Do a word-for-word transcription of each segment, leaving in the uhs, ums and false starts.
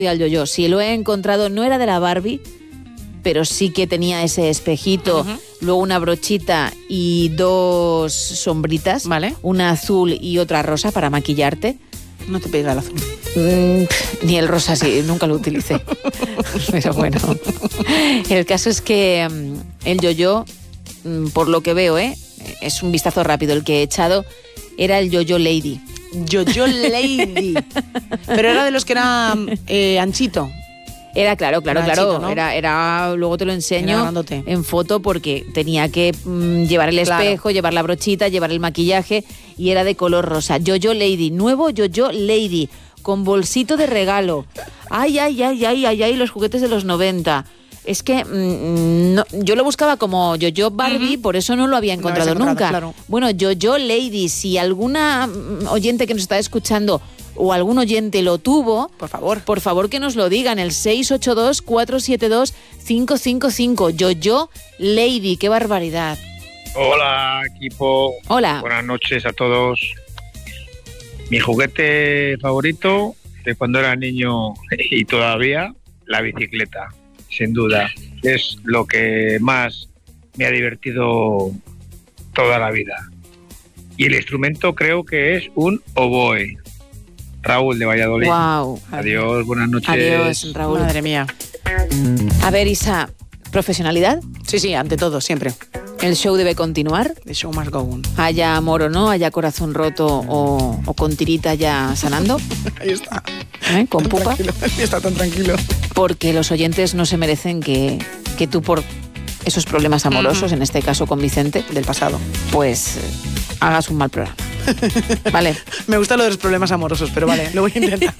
al yo-yo. Si lo he encontrado, no era de la Barbie, pero sí que tenía ese espejito, uh-huh. luego una brochita y dos sombritas, vale. una azul y otra rosa para maquillarte. No te pega el azul. Mm, ni el rosa, sí, nunca lo utilicé. Pero bueno, el caso es que um, el yo-yo, um, por lo que veo, ¿eh? es un vistazo rápido, el que he echado era el yo-yo Lady. Yo-yo Lady. Pero era de los que era eh, anchito. Era, claro, claro, era claro. Anchito, ¿no? Era, era, luego te lo enseño en foto porque tenía que mmm, llevar el espejo, claro. llevar la brochita, llevar el maquillaje y era de color rosa. Yo-yo Lady, nuevo yo-yo Lady, con bolsito de regalo. Ay, ay, ay, ay, ay, ay, los juguetes de los noventa. Es que mmm, no, yo lo buscaba como yo-yo Barbie, uh-huh. por eso no lo había encontrado, no nunca. Claro. Bueno, yo-yo Lady, si alguna oyente que nos está escuchando o algún oyente lo tuvo, por favor, por favor que nos lo digan, el seis ocho dos, cuatro siete dos, cinco cinco cinco. Yo-yo Lady, qué barbaridad. Hola, equipo. Hola. Buenas noches a todos. Mi juguete favorito de cuando era niño y todavía, la bicicleta. Sin duda, es lo que más me ha divertido toda la vida. Y el instrumento creo que es un oboe. Raúl de Valladolid. Wow. Adiós, buenas noches. Adiós, Raúl. Madre mía. A ver, Isa, ¿profesionalidad? Sí, sí, ante todo, siempre. ¿El show debe continuar? The show must go on. Haya amor o no, haya corazón roto o, o con tirita ya sanando. Ahí está. ¿Eh? Con tan pupa. Tranquilo. Está tan tranquilo. Porque los oyentes no se merecen que, que tú por esos problemas amorosos, mm. en este caso con Vicente, del pasado, pues eh, hagas un mal programa. Vale. Me gusta lo de los problemas amorosos, pero vale, lo voy a intentar.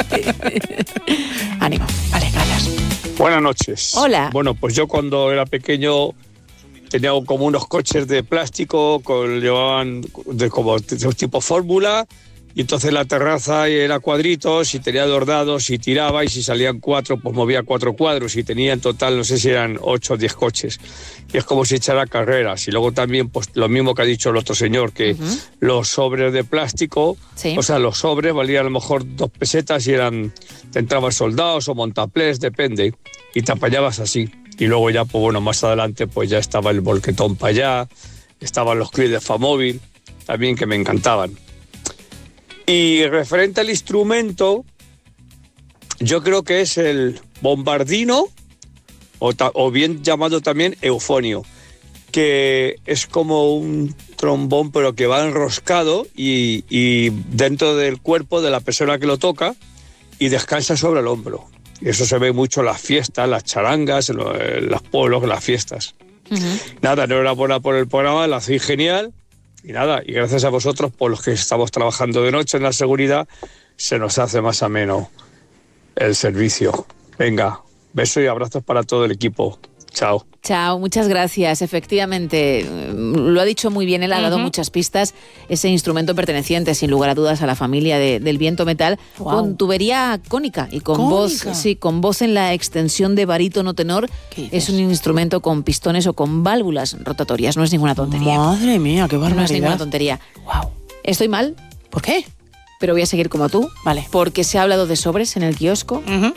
Ánimo. Vale, gracias. Buenas noches. Hola. Bueno, pues yo cuando era pequeño tenía como unos coches de plástico, con, llevaban de, como de tipo fórmula, y entonces la terraza era cuadritos y tenía dos dados y tiraba, y si salían cuatro, pues movía cuatro cuadros, y tenía en total, no sé si eran ocho o diez coches. Y es como si echara carreras. Y luego también, pues lo mismo que ha dicho el otro señor, que uh-huh. los sobres de plástico, sí. o sea, los sobres valían a lo mejor dos pesetas y eran, te entraban soldados o montaplés, depende, y te apañabas así. Y luego ya, pues bueno, más adelante, pues ya estaba el bolquetón para allá, estaban los clips de Famóvil, también que me encantaban. Y referente al instrumento, yo creo que es el bombardino, o, ta, o bien llamado también eufonio, que es como un trombón pero que va enroscado y, y dentro del cuerpo de la persona que lo toca y descansa sobre el hombro. Y eso se ve mucho en las fiestas, las charangas, en los, en los pueblos, en las fiestas. Uh-huh. Nada, enhorabuena por el programa, lo hacéis genial. Y nada, y gracias a vosotros por los que estamos trabajando de noche en la seguridad, se nos hace más ameno el servicio. Venga, besos y abrazos para todo el equipo. Chao. Chao, muchas gracias. Efectivamente, lo ha dicho muy bien, él ha dado uh-huh. muchas pistas. Ese instrumento perteneciente, sin lugar a dudas, a la familia de, del viento metal, wow. con tubería cónica y con ¿Cónica? voz, sí, con voz en la extensión de barítono tenor. Es un instrumento con pistones o con válvulas rotatorias. No es ninguna tontería. Madre mía, qué barbaridad. No es ninguna tontería. Wow. ¿Estoy mal? ¿Por qué? Pero voy a seguir como tú. Vale. Porque se ha hablado de sobres en el kiosco. Uh-huh.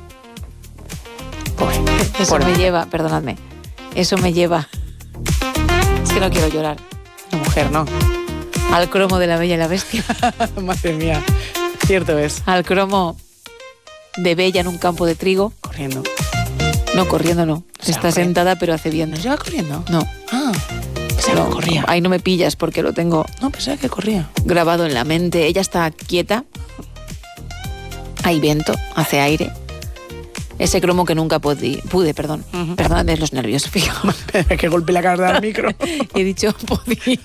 Eso Por me mí. lleva, perdonadme, eso me lleva, es que no quiero llorar. La mujer, no. Al cromo de La Bella y la Bestia. Madre mía, cierto es. Al cromo de Bella en un campo de trigo. Corriendo. No, corriendo no. Está corriendo. sentada pero hace bien. ¿No lleva corriendo? No. Ah, pensaba no, que corría. Ahí no me pillas porque lo tengo... No, pensaba que corría. Grabado en la mente. Ella está quieta. Hay viento, hace aire. Ese cromo que nunca pude, pude perdón. Uh-huh. Perdóname los nervios, fijo. Que golpe la cara del micro. He dicho podí.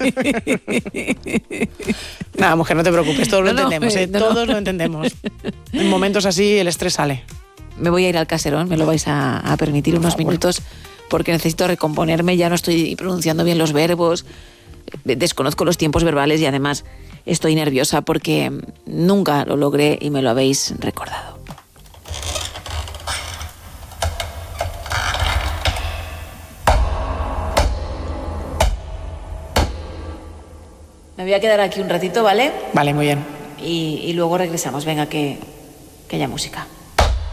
Nada, mujer, no te preocupes, todos no, lo entendemos, no, ¿eh? no, todos no. lo entendemos. En momentos así el estrés sale. Me voy a ir al caserón, me lo vais a, a permitir unos minutos, porque necesito recomponerme, ya no estoy pronunciando bien los verbos, desconozco los tiempos verbales y además estoy nerviosa porque nunca lo logré y me lo habéis recordado. Me voy a quedar aquí un ratito, ¿vale? Vale, muy bien. Y, y luego regresamos. Venga, que, que haya música.